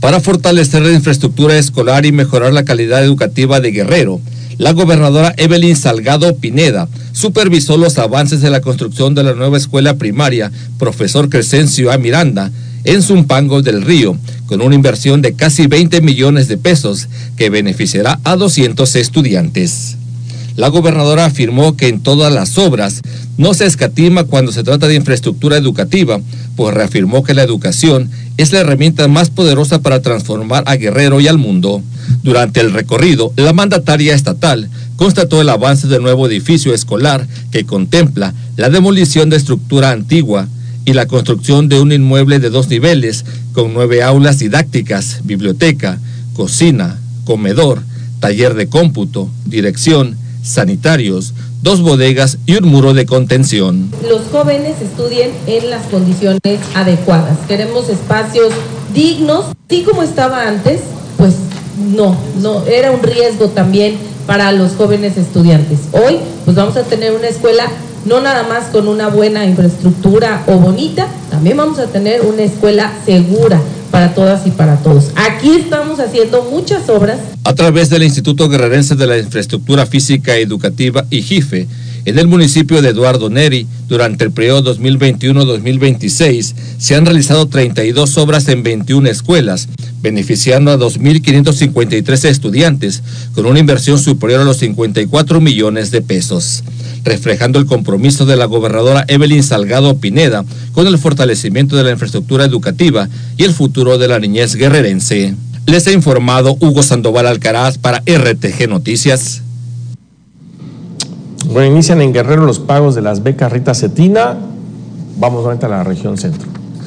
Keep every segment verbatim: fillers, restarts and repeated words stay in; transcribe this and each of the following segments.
Para fortalecer la infraestructura escolar y mejorar la calidad educativa de Guerrero, la gobernadora Evelyn Salgado Pineda supervisó los avances de la construcción de la nueva escuela primaria Profesor Crescencio A. Miranda en Zumpango del Río, con una inversión de casi veinte millones de pesos que beneficiará a doscientos estudiantes. La gobernadora afirmó que en todas las obras no se escatima cuando se trata de infraestructura educativa, pues reafirmó que la educación es la herramienta más poderosa para transformar a Guerrero y al mundo. Durante el recorrido, la mandataria estatal constató el avance del nuevo edificio escolar que contempla la demolición de estructura antigua y la construcción de un inmueble de dos niveles con nueve aulas didácticas, biblioteca, cocina, comedor, taller de cómputo, dirección, sanitarios, dos bodegas y un muro de contención. Los jóvenes estudien en las condiciones adecuadas. Queremos espacios dignos, así como estaba antes, pues no, no, era un riesgo también para los jóvenes estudiantes. Hoy, pues vamos a tener una escuela no nada más con una buena infraestructura o bonita, también vamos a tener una escuela segura para todas y para todos. Aquí estamos haciendo muchas obras. A través del Instituto Guerrerense de la Infraestructura Física Educativa, I G I F E, en el municipio de Eduardo Neri, durante el periodo dos mil veintiuno a dos mil veintiséis, se han realizado treinta y dos obras en veintiuna escuelas, beneficiando a dos mil quinientos cincuenta y tres estudiantes, con una inversión superior a los cincuenta y cuatro millones de pesos, reflejando el compromiso de la gobernadora Evelyn Salgado Pineda con el fortalecimiento de la infraestructura educativa y el futuro de la niñez guerrerense. Les ha informado Hugo Sandoval Alcaraz para R T G Noticias. Bueno, inician en Guerrero los pagos de las becas Rita Cetina. Vamos nuevamente a la región centro.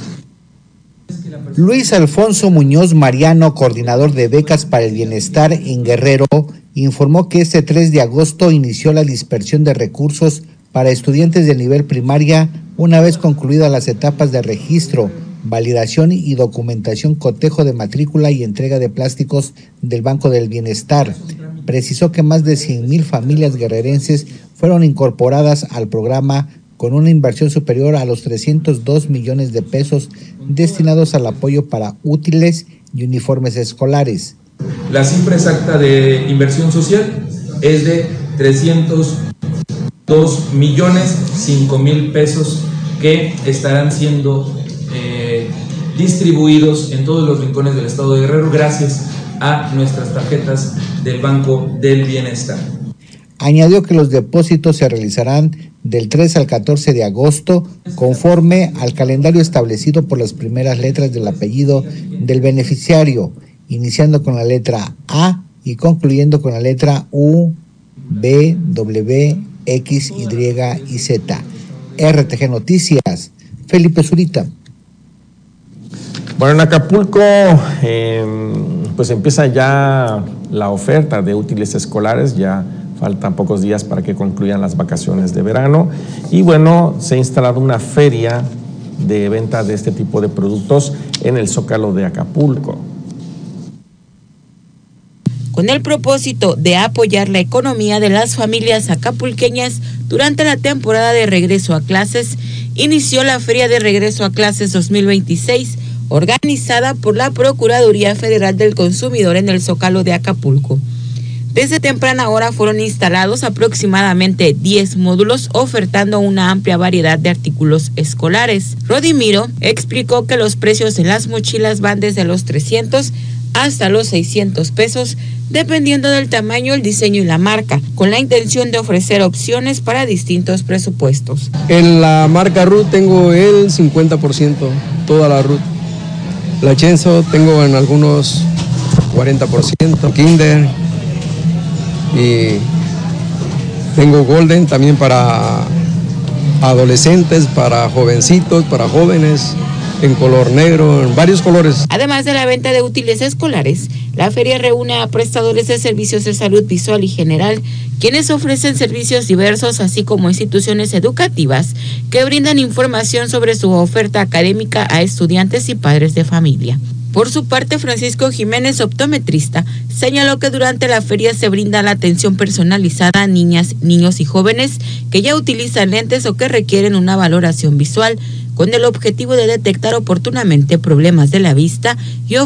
Luis Alfonso Muñoz Mariano, coordinador de becas para el bienestar en Guerrero, informó que este tres de agosto inició la dispersión de recursos para estudiantes de nivel primaria una vez concluidas las etapas de registro, validación y documentación, cotejo de matrícula y entrega de plásticos del Banco del Bienestar. Precisó que más de cien mil familias guerrerenses fueron incorporadas al programa con una inversión superior a los trescientos dos millones de pesos destinados al apoyo para útiles y uniformes escolares. La cifra exacta de inversión social es de trescientos dos millones cinco mil pesos que estarán siendo eh, distribuidos en todos los rincones del estado de Guerrero gracias a nuestras tarjetas del Banco del Bienestar. Añadió que los depósitos se realizarán del tres al catorce de agosto conforme al calendario establecido por las primeras letras del apellido del beneficiario, iniciando con la letra A y concluyendo con la letra U, B, W, X, Y y Z. R T G Noticias, Felipe Zurita. Bueno, en Acapulco eh, pues empieza ya la oferta de útiles escolares, ya faltan pocos días para que concluyan las vacaciones de verano y bueno, se ha instalado una feria de venta de este tipo de productos en el Zócalo de Acapulco. Con el propósito de apoyar la economía de las familias acapulqueñas durante la temporada de regreso a clases, inició la Feria de Regreso a Clases dos mil veintiséis, organizada por la Procuraduría Federal del Consumidor en el Zócalo de Acapulco. Desde temprana hora fueron instalados aproximadamente diez módulos ofertando una amplia variedad de artículos escolares. Rodimiro explicó que los precios de las mochilas van desde los trescientos hasta los seiscientos pesos, dependiendo del tamaño, el diseño y la marca, con la intención de ofrecer opciones para distintos presupuestos. En la marca Ruth tengo el cincuenta por ciento, toda la Ruth. La Chenzo tengo en algunos cuarenta por ciento, Kinder, y tengo Golden también para adolescentes, para jovencitos, para jóvenes, en color negro, en varios colores. Además de la venta de útiles escolares, la feria reúne a prestadores de servicios de salud visual y general, quienes ofrecen servicios diversos, así como instituciones educativas que brindan información sobre su oferta académica a estudiantes y padres de familia. Por su parte, Francisco Jiménez, optometrista, señaló que durante la feria se brinda la atención personalizada a niñas, niños y jóvenes que ya utilizan lentes o que requieren una valoración visual, con el objetivo de detectar oportunamente problemas de la vista y